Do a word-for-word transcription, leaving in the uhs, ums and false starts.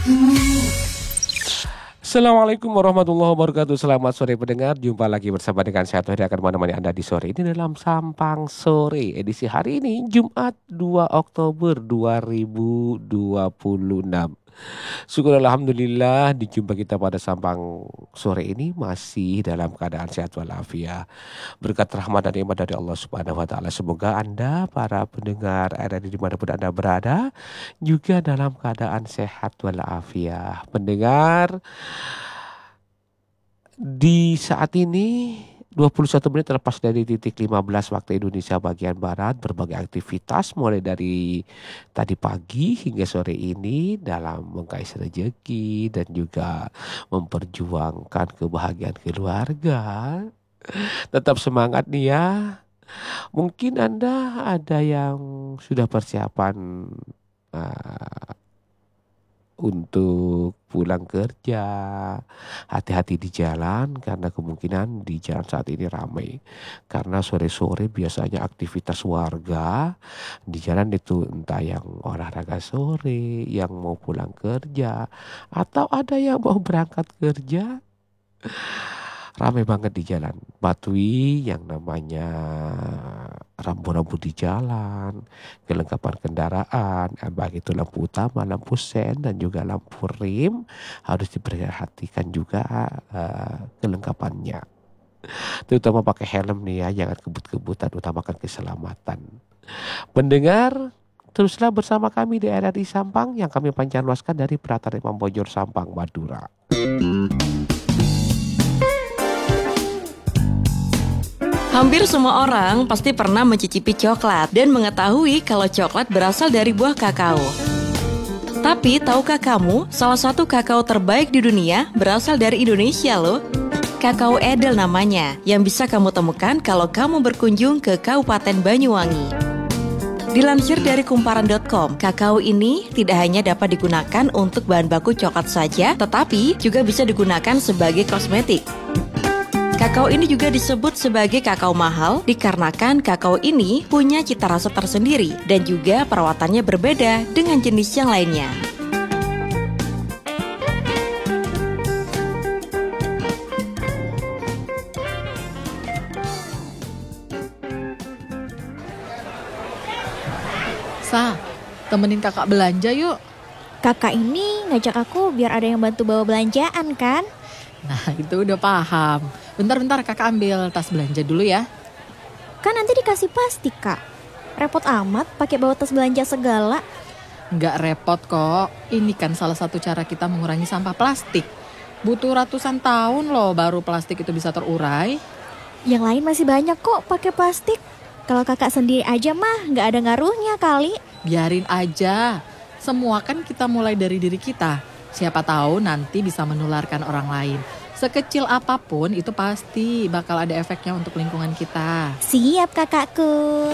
Assalamualaikum warahmatullahi wabarakatuh. Selamat sore pendengar. Jumpa lagi bersama dengan saya Tohri akan menemani Anda di sore ini dalam Sampang Sore. Edisi hari ini Jumat dua Oktober dua ribu dua puluh enam. Syukur alhamdulillah dijumpa kita pada Sampang Sore ini masih dalam keadaan sehat walafiat. Berkat rahmat dan nikmat dari Allah Subhanahu wa taala, semoga Anda para pendengar ada di dimanapun Anda berada juga dalam keadaan sehat walafiat. Pendengar, di saat ini dua puluh satu menit terlepas dari titik lima belas waktu Indonesia bagian Barat, berbagai aktivitas mulai dari tadi pagi hingga sore ini dalam mengais rezeki dan juga memperjuangkan kebahagiaan keluarga. Tetap semangat nih ya. Mungkin Anda ada yang sudah persiapan uh, untuk pulang kerja. Hati-hati di jalan karena kemungkinan di jalan saat ini ramai. Karena sore-sore biasanya aktivitas warga di jalan itu entah yang olahraga sore, yang mau pulang kerja, atau ada yang mau berangkat kerja. Ramai banget di jalan. Batui yang namanya rambu-rambu di jalan, kelengkapan kendaraan, baik itu lampu utama, lampu sen, dan juga lampu rem harus diperhatikan juga uh, kelengkapannya. Terutama pakai helm nih ya, jangan kebut-kebutan, utamakan keselamatan. Pendengar, teruslah bersama kami di R R I Sampang yang kami panjang luaskan dari Pratar Imam Bojor Sampang, Madura. Hampir semua orang pasti pernah mencicipi coklat dan mengetahui kalau coklat berasal dari buah kakao. Tapi tahukah kamu, salah satu kakao terbaik di dunia berasal dari Indonesia loh? Kakao Edel namanya, yang bisa kamu temukan kalau kamu berkunjung ke Kabupaten Banyuwangi. Dilansir dari kumparan dot com, kakao ini tidak hanya dapat digunakan untuk bahan baku coklat saja, tetapi juga bisa digunakan sebagai kosmetik. Kakao ini juga disebut sebagai kakao mahal dikarenakan kakao ini punya cita rasa tersendiri dan juga perawatannya berbeda dengan jenis yang lainnya. Sa, temenin kakak belanja yuk. Kakak ini ngajak aku biar ada yang bantu bawa belanjaan kan? Nah itu udah paham. Bentar-bentar kakak ambil tas belanja dulu ya. Kan nanti dikasih plastik kak. Repot amat pakai bawa tas belanja segala. Nggak repot kok. Ini kan salah satu cara kita mengurangi sampah plastik. Butuh ratusan tahun loh baru plastik itu bisa terurai. Yang lain masih banyak kok pakai plastik. Kalau kakak sendiri aja mah nggak ada ngaruhnya kali. Biarin aja. Semua kan kita mulai dari diri kita. Siapa tahu nanti bisa menularkan orang lain. Sekecil apapun itu pasti bakal ada efeknya untuk lingkungan kita. Siap kakakku.